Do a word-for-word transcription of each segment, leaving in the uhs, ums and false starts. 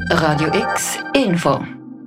Radio X Info.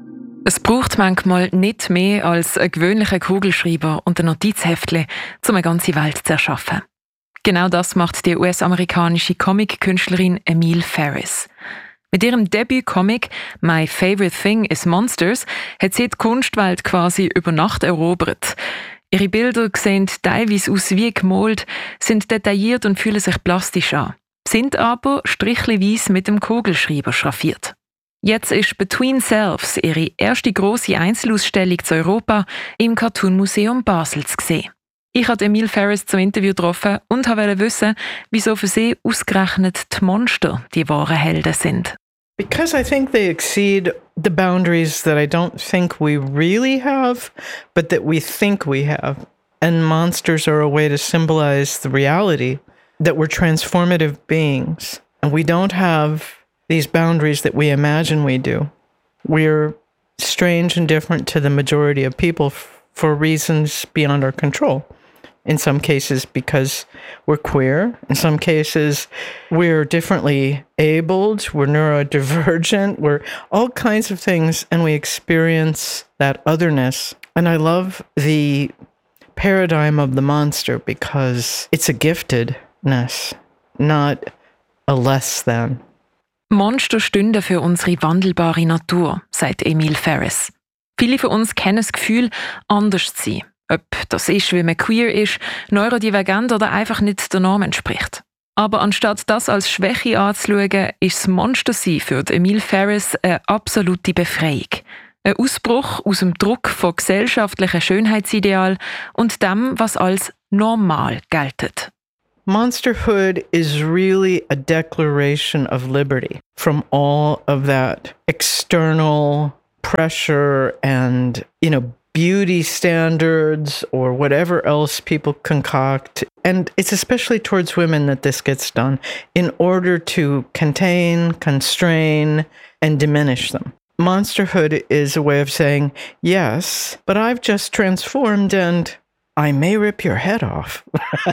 Es braucht manchmal nicht mehr als einen gewöhnlichen Kugelschreiber und ein Notizheftchen, um eine ganze Welt zu erschaffen. Genau das macht die U S-amerikanische Comic-Künstlerin Emile Ferris. Mit ihrem Debüt-Comic «My Favorite Thing is Monsters» hat sie die Kunstwelt quasi über Nacht erobert. Ihre Bilder sehen teilweise aus wie gemalt, sind detailliert und fühlen sich plastisch an, sind aber strichchenweise mit dem Kugelschreiber schraffiert. Jetzt ist «Between Selves» ihre erste grosse Einzelausstellung zu Europa im Cartoon Museum Basel zu sehen. Ich habe Emile Ferris zum Interview getroffen und wollte wissen, wieso für sie ausgerechnet die Monster die wahren Helden sind. Because I think they exceed the boundaries that I don't think we really have, but that we think we have. And monsters are a way to symbolize the reality that we're transformative beings. And we don't have these boundaries that we imagine we do. We're strange and different to the majority of people f- for reasons beyond our control. In some cases because we're queer. In some cases we're differently abled, we're neurodivergent, we're all kinds of things, and we experience that otherness. And I love the paradigm of the monster because it's a giftedness, not a less than. Monster stünden für unsere wandelbare Natur, sagt Emile Ferris. Viele von uns kennen das Gefühl, anders zu sein. Ob das ist, weil man queer ist, neurodivergent oder einfach nicht der Norm entspricht. Aber anstatt das als Schwäche anzuschauen, ist das Monstersein für Emile Ferris eine absolute Befreiung. Ein Ausbruch aus dem Druck von gesellschaftlichen Schönheitsidealen und dem, was als normal gilt. Monsterhood is really a declaration of liberty from all of that external pressure and, you know, beauty standards or whatever else people concoct. And it's especially towards women that this gets done in order to contain, constrain, and diminish them. Monsterhood is a way of saying, yes, but I've just transformed and I may rip your head off.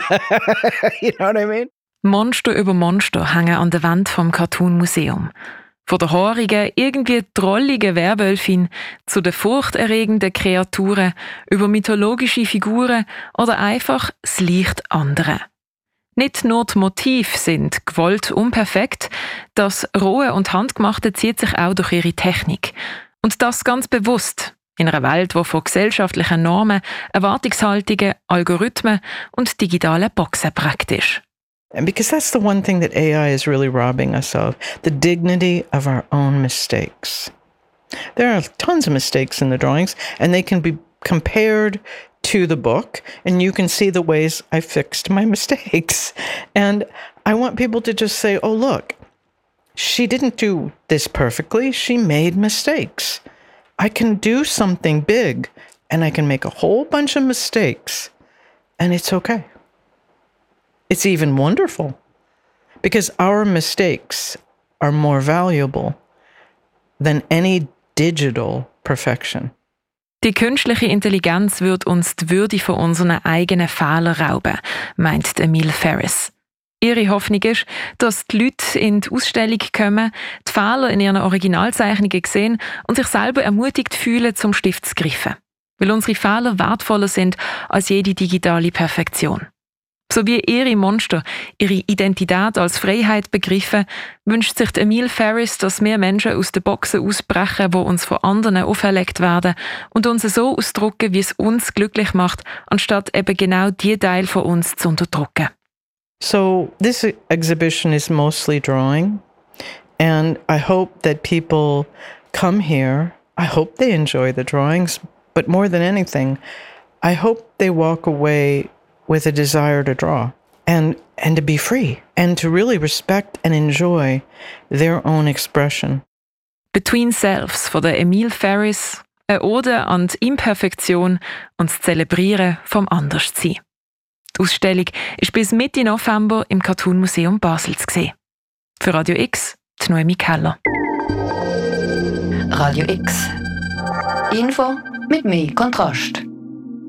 You know what I mean? Monster über Monster hängen an der Wand vom Cartoon Museum. Von der haarigen, irgendwie drolligen Werwölfin zu den furchterregenden Kreaturen, über mythologische Figuren oder einfach das leicht andere. Nicht nur die Motive sind gewollt unperfekt, das Rohe und Handgemachte zieht sich auch durch ihre Technik. Und das ganz bewusst. In einer Welt, die von gesellschaftlichen Normen, Erwartungshaltungen, Algorithmen und digitalen Boxen prägt ist. And because that's the one thing that A I is really robbing us of, the dignity of our own mistakes. There are tons of mistakes in the drawings, and they can be compared to the book, and you can see the ways I fixed my mistakes. And I want people to just say, oh, look, she didn't do this perfectly. She made mistakes. I can do something big, and I can make a whole bunch of mistakes, and it's okay. It's even wonderful, because our mistakes are more valuable than any digital perfection. Die künstliche Intelligenz wird uns die Würde von unseren eigenen Fehlern rauben, meint Emile Ferris. Ihre Hoffnung ist, dass die Leute in die Ausstellung kommen, die Fehler in ihren Originalzeichnungen sehen und sich selber ermutigt fühlen, zum Stift zu greifen. Weil unsere Fehler wertvoller sind als jede digitale Perfektion. So wie ihre Monster ihre Identität als Freiheit begriffen, wünscht sich Emile Ferris, dass mehr Menschen aus den Boxen ausbrechen, die uns von anderen auferlegt werden und uns so ausdrücken, wie es uns glücklich macht, anstatt eben genau die Teile von uns zu unterdrücken. So this exhibition is mostly drawing, and I hope that people come here. I hope they enjoy the drawings, but more than anything, I hope they walk away with a desire to draw and and to be free and to really respect and enjoy their own expression. Between Selves von der Emile Ferris, eine Ode an die Imperfektion und das Zelebrieren vom Anderssein. Die Ausstellung ist bis Mitte November im Cartoon Museum Basel zu sehen. Für Radio X, die Noemi Keller. Radio X. Info mit mehr Kontrast.